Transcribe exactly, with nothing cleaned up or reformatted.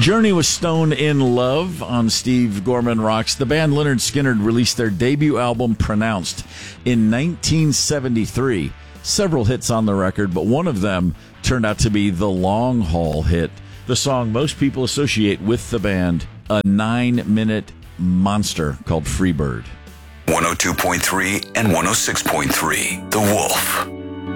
Journey was Stone in Love on Steve Gorman Rocks. The band Lynyrd Skynyrd released their debut album, Pronounced, in nineteen seventy-three. Several hits on the record, but one of them turned out to be the long-haul hit, the song most people associate with the band, a nine-minute monster called Freebird. one oh two point three and one oh six point three, The Wolf.